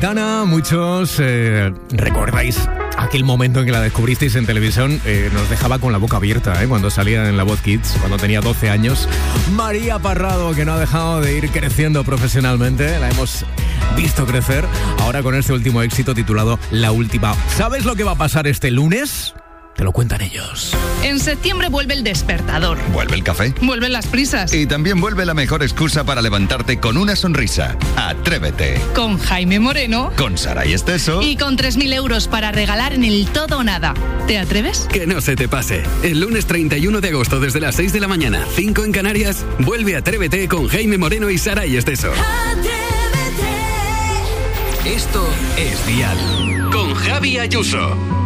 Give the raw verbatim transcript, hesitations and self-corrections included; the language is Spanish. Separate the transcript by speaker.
Speaker 1: Tana, muchos eh, recordáis aquel momento en que la descubristeis en televisión. Eh, nos dejaba con la boca abierta, ¿eh? Cuando salía en La Voz Kids, cuando tenía doce años. María Parrado, que no ha dejado de ir creciendo profesionalmente. La hemos visto crecer ahora con este último éxito titulado La Última. ¿Sabes lo que va a pasar este lunes? Te lo cuentan ellos.
Speaker 2: En septiembre vuelve el despertador.
Speaker 3: Vuelve el café.
Speaker 2: Vuelven las prisas.
Speaker 3: Y también vuelve la mejor excusa para levantarte con una sonrisa. Atrévete.
Speaker 2: Con Jaime Moreno.
Speaker 3: Con Saray Esteso.
Speaker 2: Y con tres mil euros para regalar en el todo o nada. ¿Te atreves?
Speaker 4: Que no se te pase. El lunes treinta y uno de agosto desde las seis de la mañana, cinco en Canarias, vuelve Atrévete con Jaime Moreno y Saray Esteso.
Speaker 5: Atrévete.
Speaker 4: Esto es Dial. Con Javi Ayuso.